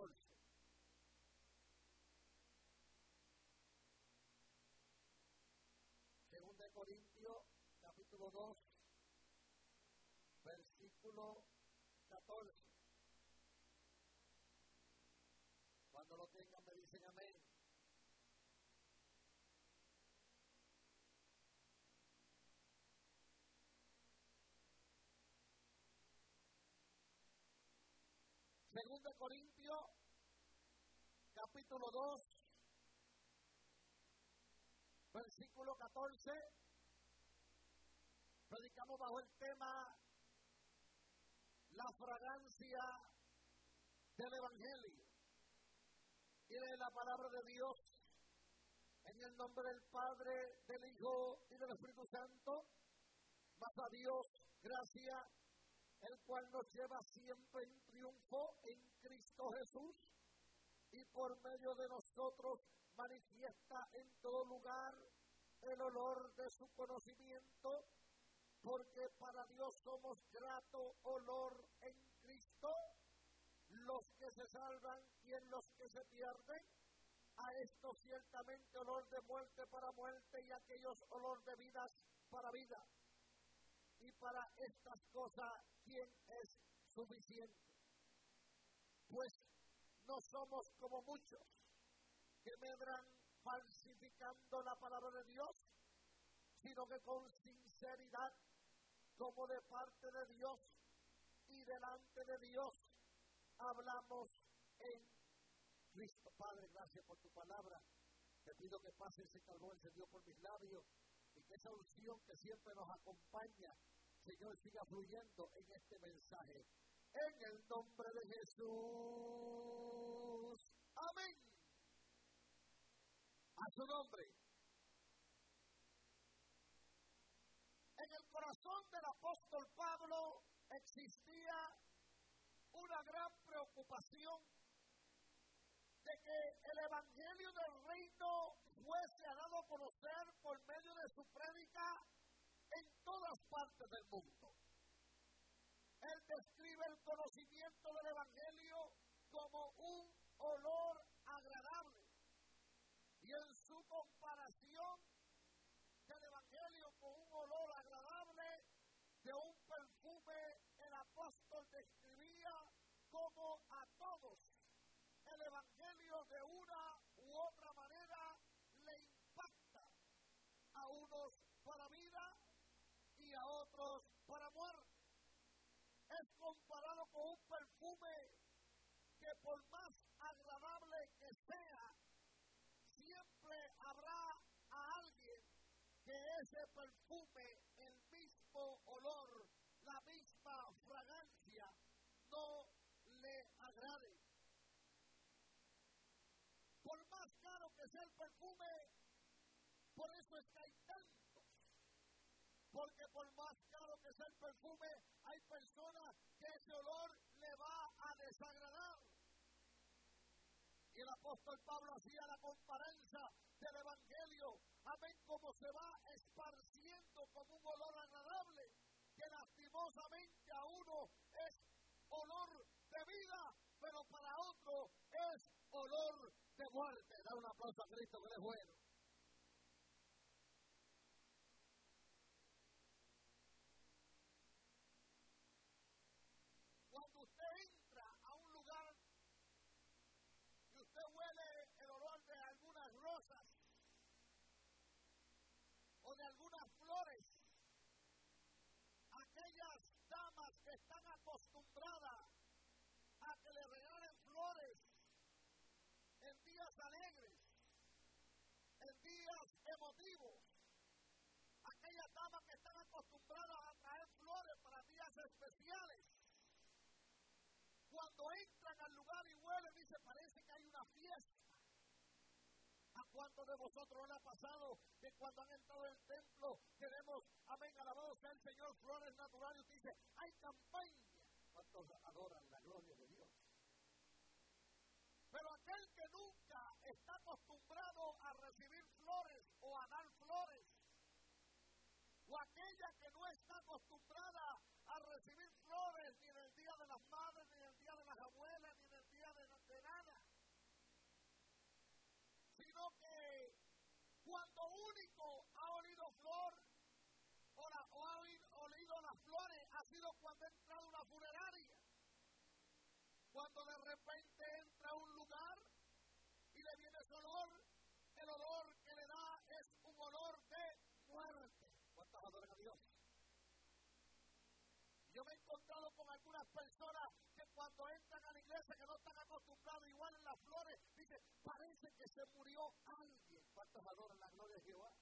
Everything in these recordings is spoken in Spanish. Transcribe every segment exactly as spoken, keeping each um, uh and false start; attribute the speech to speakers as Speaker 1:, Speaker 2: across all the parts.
Speaker 1: catorce. Segunda de Corintios, capítulo dos, versículo catorce. Cuando lo tengan me dicen amén. Segunda de Corintios, capítulo dos, versículo catorce. Predicamos bajo el tema la fragancia del Evangelio. Y de la palabra de Dios, en el nombre del Padre, del Hijo y del Espíritu Santo, más a Dios, gracias, el cual nos lleva siempre en triunfo en Cristo Jesús, y por medio de nosotros manifiesta en todo lugar el olor de su conocimiento, porque para Dios somos grato olor en Cristo, los que se salvan y en los que se pierden. A esto ciertamente olor de muerte para muerte, y a aquellos olor de vidas para vida. Y para estas cosas, ¿quién es suficiente? Pues no somos como muchos que medran falsificando la palabra de Dios, sino que con sinceridad, como de parte de Dios y delante de Dios, hablamos en Cristo. Padre, gracias por tu palabra. Te pido que pase ese carbón encendido por mis labios, y que esa unción que siempre nos acompaña, Señor, siga fluyendo en este mensaje. En el nombre de Jesús. Amén. A su nombre. En el corazón del apóstol Pablo existía una gran preocupación de que el evangelio del reino fuese dado a conocer por medio de su prédica en todas partes del mundo. Él describe el conocimiento del evangelio como un olor agradable, y en su comparación del evangelio con un olor agradable de un perfume, el apóstol describía como a todos el evangelio de una u otra manera le impacta, a unos para vida y a otros para muerte. Es comparado con un perfume que, por más agradable que sea, siempre habrá a alguien que ese perfume, el mismo olor, la misma fragancia, no le agrade. Por más caro que sea el perfume, por eso es que hay tantos. Porque por más caro que sea el perfume, hay personas que ese olor le va a desagradar. Y el apóstol Pablo hacía la comparanza del evangelio, amén, como se va esparciendo como un olor agradable, que lastimosamente a uno es olor de vida, pero para otro es olor de muerte. Da un aplauso a Cristo, que Él es bueno. Cuando usted entra a un lugar y usted huele el olor de algunas rosas o de algunas flores, aquellas damas que están acostumbradas a que le regalen flores en días alegres, en días emotivos, aquellas damas que están acostumbradas a traer flores para días especiales, cuando entran al lugar y huelen, dice, parece que hay una fiesta. ¿A cuántos de vosotros le ha pasado que cuando han entrado en el templo tenemos, amén, alabado sea el Señor, flores naturales? Usted dice, hay campaña. ¿Cuántos adoran la gloria de Dios? Pero aquel que nunca está acostumbrado a recibir flores o a dar flores, o aquella que no está acostumbrada a recibir flores ni en el día de las madres, ni en el día de las abuelas, ni en el día de, de nadie, cuando único ha olido flor o, la, o ha olido las flores ha sido cuando ha entrado a una funeraria. Cuando de repente entra a un lugar y le viene ese olor, el olor que le da es un olor de muerte. ¿Cuántos adoran a Dios? Yo me he encontrado con algunas personas que cuando entran a la iglesia, que no están acostumbrados igual en las flores, dicen, parece que se murió alguien. ¿Cuántos adoran la gloria de Jehová?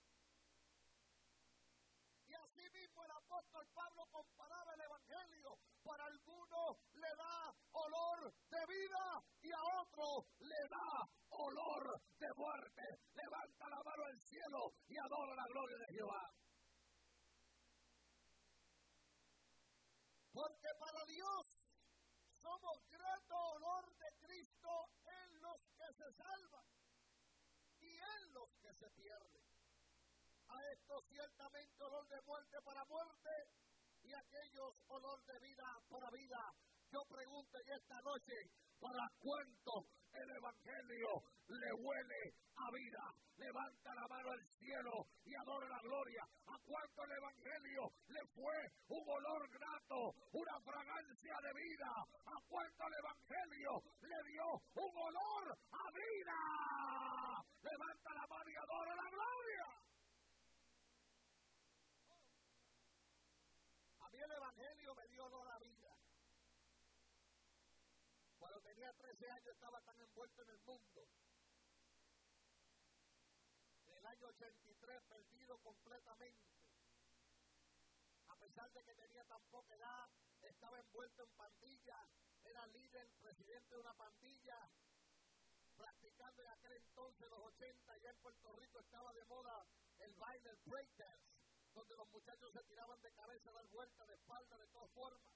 Speaker 1: Y así mismo el apóstol Pablo comparaba el evangelio. Para algunos le da olor de vida y a otros le da olor de muerte. Levanta la mano al cielo y adora la gloria de Jehová. Porque para Dios somos grato olor de Cristo en los que se salvan y en los que se pierden. A estos ciertamente olor de muerte para muerte y a aquellos olor de vida para vida. Yo pregunto en esta noche, ¿para cuánto el evangelio le huele a vida? Levanta la mano al cielo y adora la gloria. ¿A cuánto el evangelio le fue un olor grato, una fragancia de vida? ¿A cuánto el evangelio le dio un olor a vida? Levanta la mano y adora la gloria. A mí el evangelio me dio olor a vida. Cuando tenía trece años estaba tan envuelto en el mundo. En el año ochenta y tres perdido completamente. A pesar de que tenía tan poca edad, estaba envuelto en pandillas, era líder, presidente de una pandilla, practicando en aquel entonces, los ochenta, ya en Puerto Rico estaba de moda el baile, el breakdance, donde los muchachos se tiraban de cabeza, a dar vueltas de espalda, de todas formas.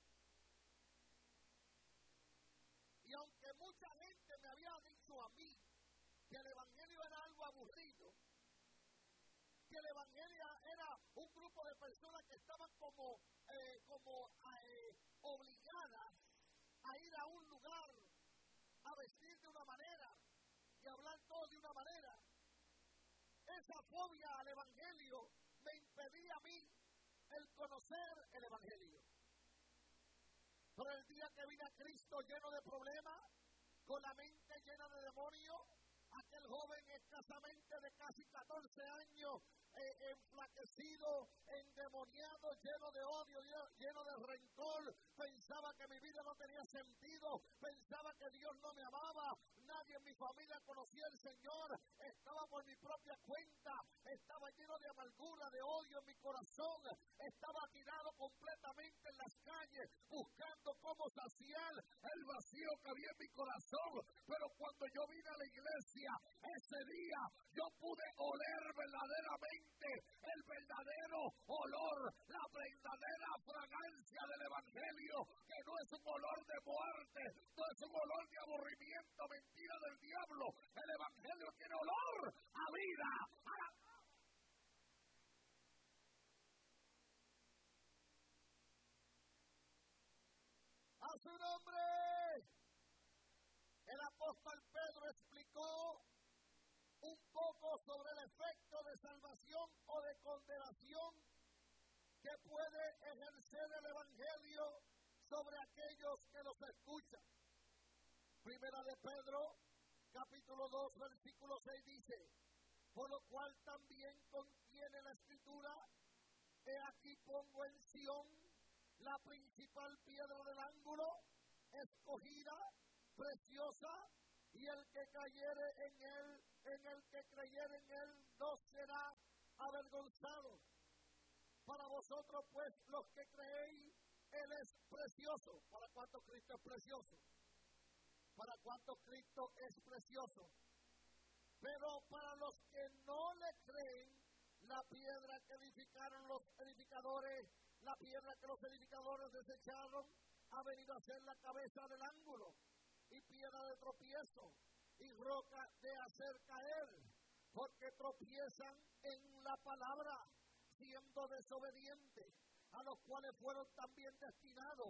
Speaker 1: Y aunque mucha gente me había dicho a mí que el evangelio era algo aburrido, que el evangelio era un grupo de personas que estaban como, eh, como eh, obligadas a ir a un lugar, a vestir de una manera y hablar todo de una manera, esa fobia al evangelio me impedía a mí el conocer el evangelio. Pero el día que vine a Cristo lleno de problemas, con la mente llena de demonios, aquel joven escasamente de casi catorce años, eh, enflaquecido, endemoniado, lleno de odio, lleno de rencor, pensaba que mi vida no tenía sentido, pensaba que Dios no me amaba, nadie en mi familia conocía al Señor, estaba por mi propia cuenta, estaba lleno de amargura, de odio en mi corazón, estaba tirado completamente en las calles, buscando cómo saciar el vacío que había en mi corazón. Pero cuando yo vine a la iglesia, ese día yo pude oler verdaderamente el verdadero olor, la verdadera fragancia del evangelio, que no es un olor de muerte, no es un olor de aburrimiento, mentira del diablo. El evangelio tiene olor a vida, a la... ¡A su nombre! El apóstol Pedro explicó un poco sobre el efecto de salvación o de condenación que puede ejercer el evangelio sobre aquellos que los escuchan. Primera de Pedro, capítulo dos, versículo seis dice, por lo cual también contiene la escritura, he aquí pongo en Sión la principal piedra del ángulo, escogida, preciosa, y el que creyere en él, en el que creyere en él, no será avergonzado. Para vosotros, pues, los que creéis, él es precioso. ¿Para cuánto Cristo es precioso? ¿Para cuánto Cristo es precioso? Pero para los que no le creen, la piedra que edificaron los edificadores, la piedra que los edificadores desecharon, ha venido a ser la cabeza del ángulo, y piedra de tropiezo, y roca de hacer caer, porque tropiezan en la palabra, siendo desobedientes, a los cuales fueron también destinados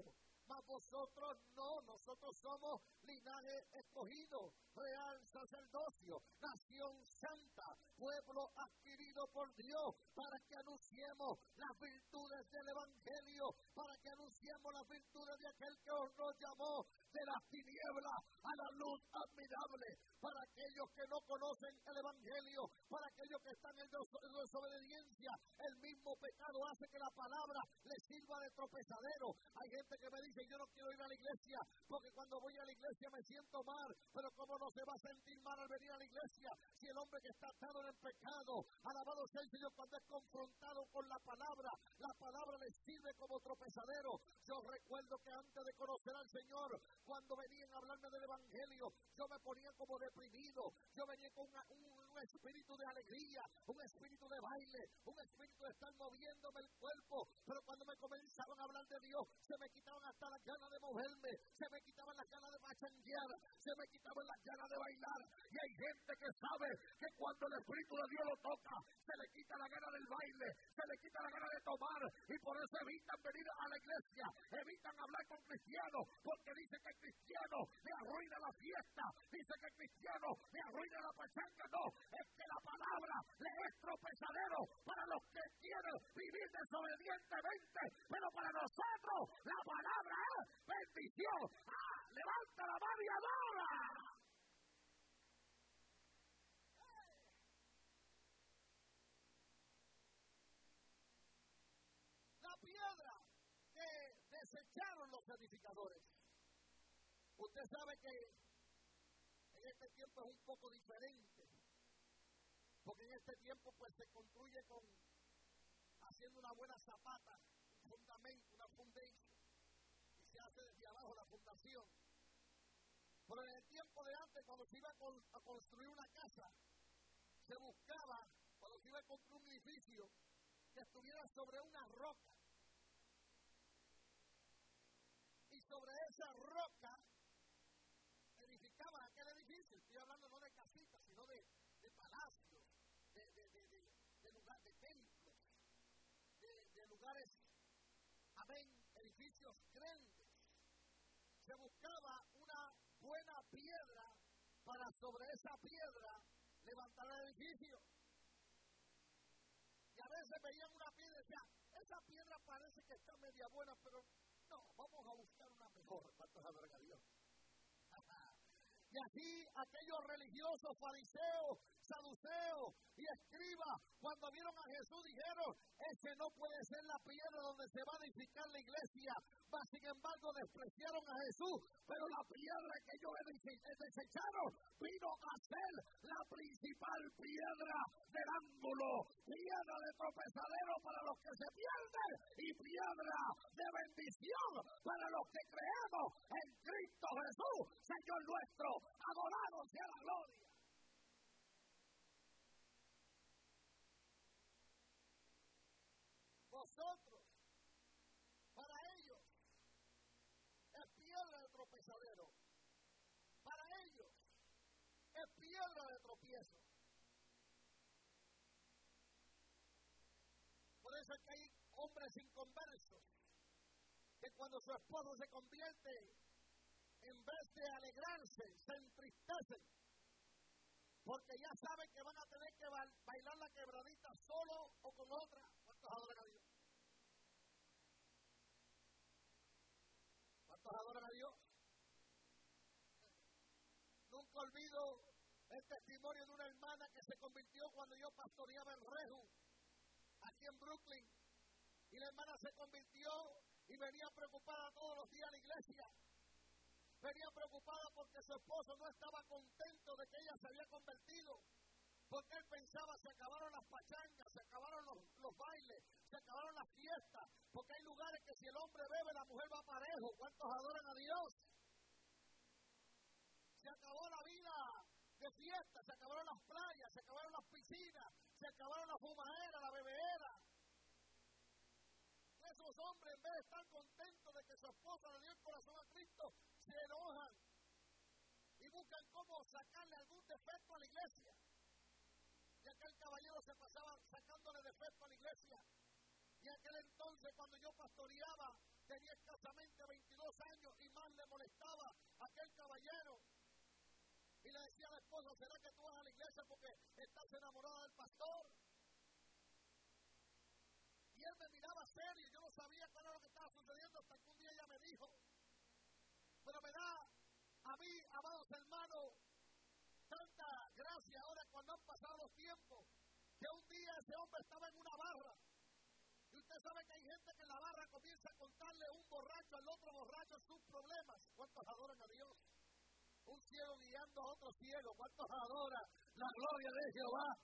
Speaker 1: mas vosotros no, nosotros somos linaje escogido, real sacerdocio, nación santa, pueblo adquirido por Dios, para que anunciemos las virtudes del Evangelio, para que anunciemos las virtudes de aquel que os nos llamó de las tinieblas a la luz admirable, para aquellos que no conocen el Evangelio, para aquellos que están en desobediencia. El mismo pecado hace que la palabra les sirva de tropezadero. Hay gente que me dice, yo no quiero ir a la iglesia, porque cuando voy a la iglesia me siento mal, pero ¿cómo no se va a sentir mal al venir a la iglesia si el hombre que está atado en el pecado, alabado sea el Señor, cuando es confrontado con la palabra, la palabra le sirve como tropezadero? Yo recuerdo que antes de conocer al Señor, cuando venían a hablarme del Evangelio, yo me ponía como deprimido, yo venía con una, un, un espíritu de alegría, un espíritu de baile, un espíritu de estar moviéndome el cuerpo, pero cuando me comenzaban a hablar de Dios, se me quitaban hasta las ganas de moverme, se me quitaban las ganas de machanguear, se me quitaban las ganas de bailar. Y hay gente que sabe que cuando el Espíritu de Dios lo toca, se le quita la gana del baile, se le quita la gana de tomar, y por eso evitan venir a la iglesia, evitan hablar con cristianos, porque dice que el cristiano le arruina la fiesta, dice que el cristiano le arruina la pachanga. No, es que la palabra le es tropezadero para los que quieren vivir desobedientemente, pero para nosotros la palabra es bendición. ¡Ah! Levanta la mano y adora. La piedra que desecharon los edificadores. Usted sabe que en este tiempo es un poco diferente, porque en este tiempo pues se construye con haciendo una buena zapata, un fundamento, una foundation, y se hace desde abajo la fundación. Pero en el tiempo de antes, cuando se iba a, con, a construir una casa, se buscaba, cuando se iba a construir un edificio, que estuviera sobre una roca. Y sobre esa roca edificaban aquel edificio. Estoy hablando no de casitas, sino de, de palacios, de, de, de, de, de lugares, de templos, de, de lugares, amén, edificios grandes. Se buscaba una buena piedra para sobre esa piedra levantar el edificio. Y a veces veían una piedra y decían, esa piedra parece que está media buena, pero no, vamos a buscar una mejor. ¿Cuántos adoran a Dios? Y así aquellos religiosos, fariseos, saduceos y escribas, cuando vieron a Jesús dijeron, ese no puede ser la piedra donde se va a edificar la iglesia. Mas sin embargo despreciaron a Jesús, pero la piedra que ellos desecharon vino a ser la principal piedra del ángulo, piedra de tropezadero para los que se pierden y piedra de bendición para los que creemos en Cristo Jesús, Señor nuestro. Adorado sea la gloria. Vosotros, para ellos, es piedra de tropezadero. Para ellos, es piedra de tropiezo. Por eso es que hay hombres inconversos que cuando su esposo se convierte, en vez de alegrarse, se entristecen, porque ya saben que van a tener que bailar la quebradita solo o con otra. ¿Cuántos adoran a Dios? ¿Cuántos adoran a Dios? Nunca olvido el testimonio de una hermana que se convirtió cuando yo pastoreaba en Reju, aquí en Brooklyn, y la hermana se convirtió y venía preocupada todos los días a la iglesia. Venía preocupada porque su esposo no estaba contento de que ella se había convertido, porque él pensaba se acabaron las pachangas, se acabaron los, los bailes, se acabaron las fiestas, porque hay lugares que si el hombre bebe la mujer va parejo. ¿Cuántos adoran a Dios? Se acabó la vida de fiesta, se acabaron las playas, se acabaron las piscinas, se acabaron la fumadera, la bebedera. Esos hombres, en vez de estar contentos de que su esposa le dio el corazón a Cristo, se enojan y buscan cómo sacarle algún defecto a la iglesia. Y aquel caballero se pasaba sacándole defecto a la iglesia. Y aquel entonces, cuando yo pastoreaba, tenía escasamente veintidós años y más le molestaba a aquel caballero. Y le decía a la esposa, ¿será que tú vas a la iglesia porque estás enamorada del pastor? Y él me miraba serio, yo no sabía cuál era lo que estaba sucediendo hasta que un día ella me dijo, pero me da a mí, amados hermanos, tanta gracia ahora cuando han pasado los tiempos, que un día ese hombre estaba en una barra. Y usted sabe que hay gente que en la barra comienza a contarle un borracho al otro borracho sus problemas. ¿Cuántos adoran a Dios? Un ciego guiando a otro ciego. ¿Cuántos adoran la gloria de Jehová?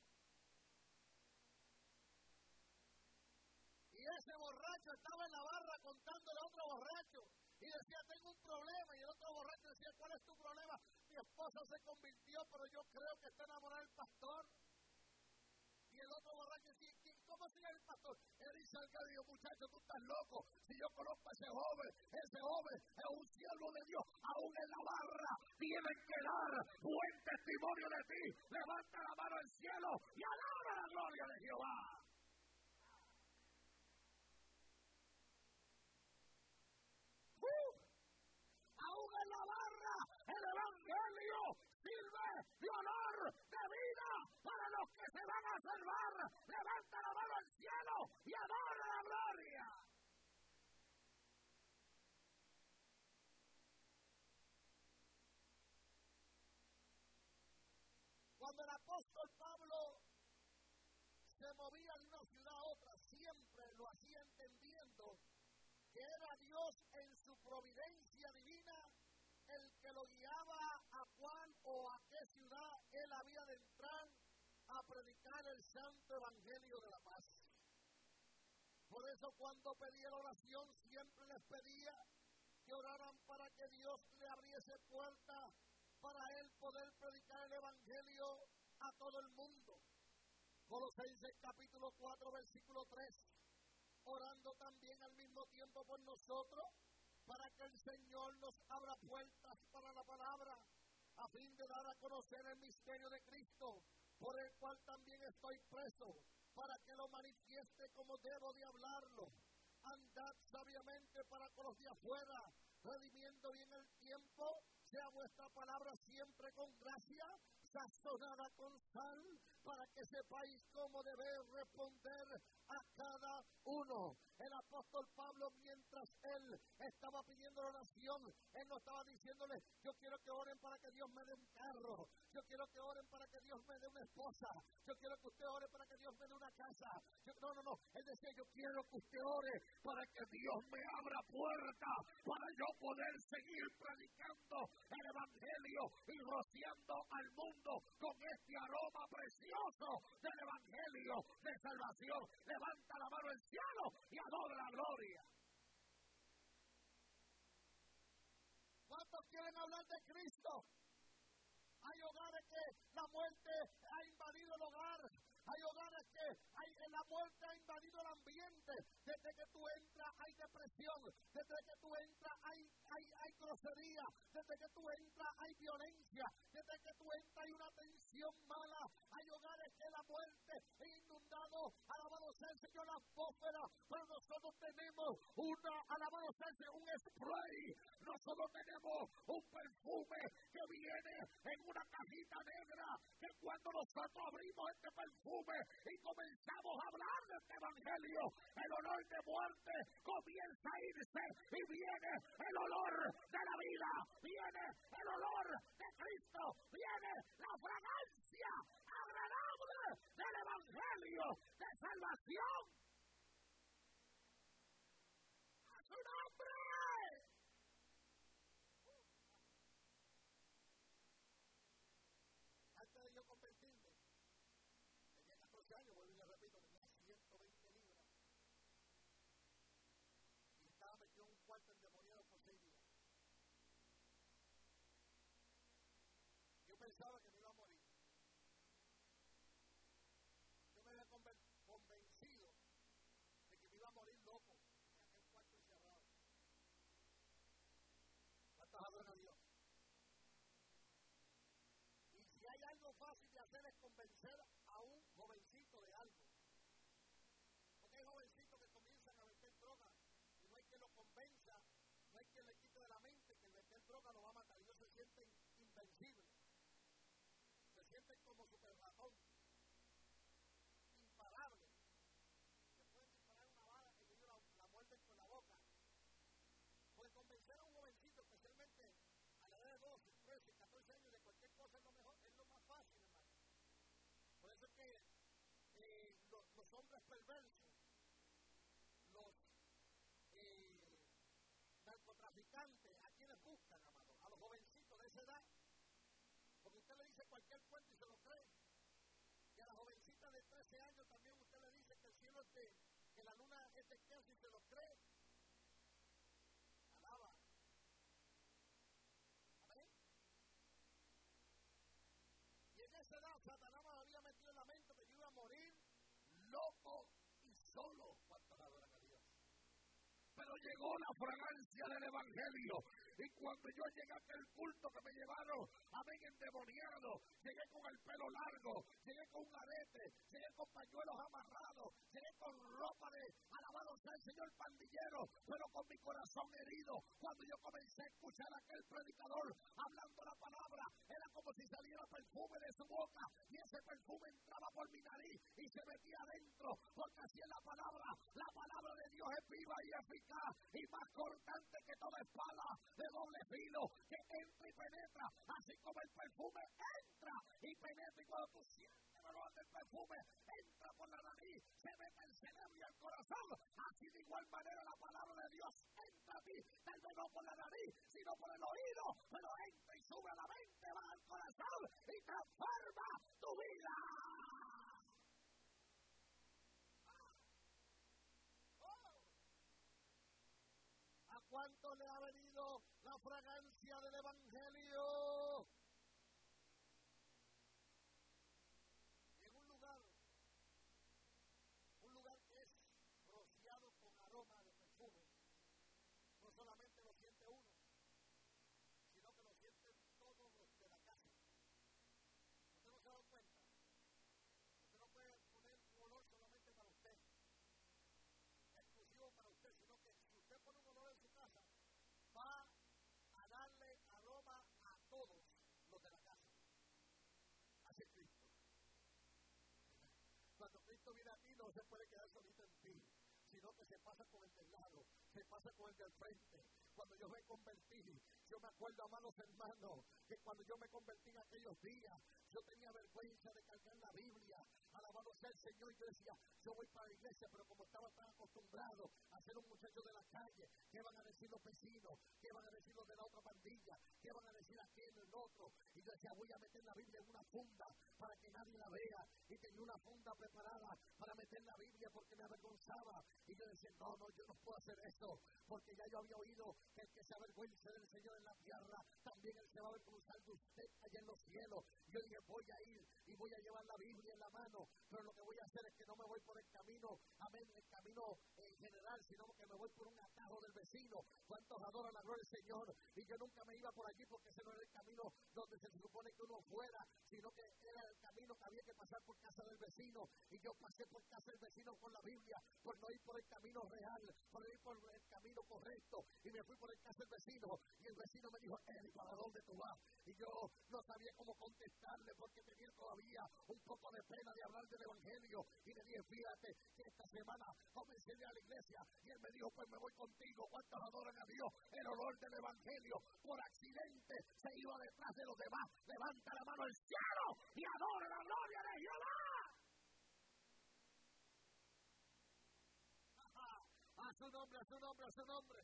Speaker 1: Y ese borracho estaba en la barra contándole a otro borracho. Y decía, tengo un problema. Y el otro borracho decía, ¿cuál es tu problema? Mi esposa se convirtió, pero yo creo que está enamorada del pastor. Y el otro borracho decía, ¿cómo se llama el pastor? Él dice al que dijo, muchacho, tú estás loco. Si yo conozco a ese joven, ese joven es un siervo de Dios. Aún en la barra tienen que dar buen testimonio de ti. Levanta la mano al cielo y alaba la gloria de Jehová. Uh, aún en la barra el evangelio sirve de honor, de vida para los que se van a salvar. Levanta la mano al cielo y adora la gloria. Cuando el apóstol Pablo se movía de una ciudad a otra, siempre lo hacía entendiendo que era Dios en su providencia divina el que lo guiaba a cuál o a qué ciudad él había de entrar a predicar el santo evangelio de la paz. Por eso cuando pedía la oración siempre les pedía que oraran para que Dios le abriese puertas para él poder predicar el evangelio a todo el mundo. Colosenses capítulo cuatro versículo tres, orando también al mismo tiempo por nosotros, para que el Señor nos abra puertas para la palabra, a fin de dar a conocer el misterio de Cristo, por el cual también estoy preso, para que lo manifieste como debo de hablarlo. Andad sabiamente para con los de afuera, redimiendo bien el tiempo, sea vuestra palabra siempre con gracia, sazonada con sal, para que sepáis cómo debéis responder a cada uno. El apóstol Pablo, mientras él estaba pidiendo la oración, él no estaba diciéndole, yo quiero que oren para que Dios me dé un carro, yo quiero que oren para que Dios me dé una esposa, yo quiero que usted ore para que Dios me dé una casa. Yo, no, no, no, él decía, yo quiero que usted ore para que Dios me abra puertas, para yo poder seguir predicando el evangelio y rociando al mundo con este aroma precioso del evangelio de salvación. Levanta la mano al cielo y adora la gloria. ¿Cuántos quieren hablar de Cristo? Hay hogares que la muerte ha invadido el hogar. Hay hogares que hay, la muerte ha invadido el ambiente. Desde que tú entras hay depresión. Desde que tú entras hay, hay, hay grosería. Desde que tú entras hay violencia. Desde que tú entras hay una tensión mala. Hay hogares que la muerte ha inundado. Alabado sea el Señor, la atmósfera. Pero nosotros tenemos una, alabado sea el Señor, un spray. Nosotros tenemos un perfume que viene en una cajita negra. Que cuando nosotros abrimos este perfume y comenzamos a hablar de este evangelio, el olor de muerte comienza a irse y viene el olor de la vida, viene el olor de Cristo, viene la fragancia agradable del evangelio de salvación. ¡A su nombre! Antes de yo convertirme, tenía catorce años, vuelvo y le repito, tenía ciento veinte libras. Y estaba metido en un cuarto endemoniado por seis días. Yo pensaba que me iba a morir. Yo me había convencido sienten como super ratón, imparable. Se pueden disparar una bala y ellos la, la muerden con la boca. Pueden convencer a un jovencito, especialmente a la edad de doce, trece, catorce años, de cualquier cosa es lo mejor, es lo más fácil, hermano. Por eso es que eh, los, los hombres perversos, los eh, narcotraficantes, ¿a quienes buscan, amado? A los jovencitos de esa edad. Porque usted le dice cualquier cuento y se lo cree. Y a la jovencita de trece años también usted le dice que el cielo es de, que la luna es de queso y se lo cree. Alaba. ¿Amén? Y en esa edad Satanás me había metido en la mente que yo iba a morir loco y solo. ¿Cuántos adoran a Dios? Pero llegó la fragancia del evangelio. Y cuando yo llegué a aquel culto que me llevaron, amén, endemoniado, llegué con el pelo largo, llegué con un arete, llegué con pañuelos amarrados, llegué con ropa de alabado sea el Señor pandillero, pero con mi corazón herido. Cuando yo comencé a escuchar a aquel predicador hablando la palabra, era como si saliera perfume de su boca, y ese perfume entraba por mi nariz y se metía adentro, porque así es la palabra. La palabra de Dios es viva y eficaz y más cortante que toda espada de doble filo, que entra y penetra, así como el perfume entra y penetra. Y cuando tú sientes el olor del perfume, entra por la nariz, se mete el cerebro y el corazón, así de igual manera la palabra de Dios entra a ti, tal vez no por la nariz, sino por el oído, pero entra y sube a la mente, va al corazón y transforma tu vida. ¿A cuánto le ha venido la fragancia del evangelio? En un lugar, un lugar que es rociado con aroma de perfume, no solamente lo siente uno, sino que lo sienten todos los de la casa. ¿Usted no se ha dado cuenta? Usted no puede poner un olor solamente para usted, exclusivo para usted, sino que si usted pone un olor en su casa, va a darle aroma a todos los de la casa. Así es Cristo. Cuando Cristo viene a ti, no se puede quedar solito en ti, sino que se pasa con el del lado, se pasa con el del frente. Cuando yo me convertí, yo me acuerdo, amados hermanos, que cuando yo me convertí en aquellos días, yo tenía vergüenza de cargar la Biblia. Alabado sea el Señor. Yo decía, yo voy para la iglesia, pero como estaba tan acostumbrado a ser un muchacho de la calle, ¿qué van a decir los vecinos? ¿Qué van a decir los de la otra pandilla? ¿Qué van a decir aquel o el otro? Y yo decía, voy a meter la Biblia en una funda para que nadie la vea. Y tenía una funda preparada para meter la Biblia porque me avergonzaba. Y yo decía, no, no, yo no puedo hacer eso, porque ya yo había oído que el que se avergüence del Señor en la tierra, también él se va a avergonzar de usted allá en los cielos. Y yo dije, voy a ir y voy a llevar la Biblia en la mano, pero lo que voy a hacer es que no me voy por el camino, amén, el camino en general, sino que me voy por un atajo del vecino. ¿Cuántos adoran la gloria del Señor? Y yo nunca me iba por allí porque ese no era el camino donde se supone que uno fuera, sino que era el camino que había que pasar por casa del vecino. Y yo pasé por casa del vecino con la Biblia, por no ir por el camino real, por ir por el camino correcto. Y me fui por el casa del vecino, y el vecino me dijo, Eri, ¿para dónde tú vas? Y yo no sabía cómo contestarle porque tenía todavía un poco de pena de hablar del evangelio. Y le dije, fíjate que esta semana comencé a ir a la iglesia, y él me dijo, pues me voy contigo. ¿Cuántos adoran a Dios? El olor del evangelio por accidente se iba detrás de los demás. Levanta la mano al cielo y adora la gloria de Jehová. A su nombre, a su nombre, a su nombre.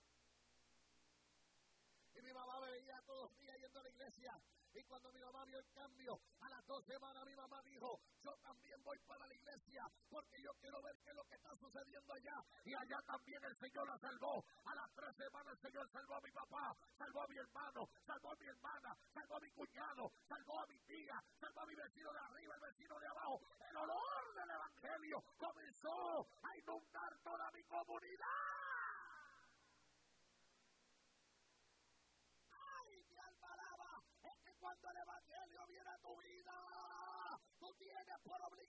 Speaker 1: Y mi mamá me veía todos los días yendo a la iglesia. Y cuando mi mamá vio el cambio, a las dos semanas mi mamá dijo, yo también voy para la iglesia, porque yo quiero ver qué es lo que está sucediendo allá. Y allá también el Señor la salvó. A las tres semanas el Señor salvó a mi papá, salvó a mi hermano, salvó a mi hermana, salvó a mi cuñado, salvó a mi tía, salvó a mi vecino de arriba, el vecino de abajo. El olor del evangelio comenzó a inundar toda mi comunidad. Cuando el evangelio viene a tu vida, tú tienes por obligación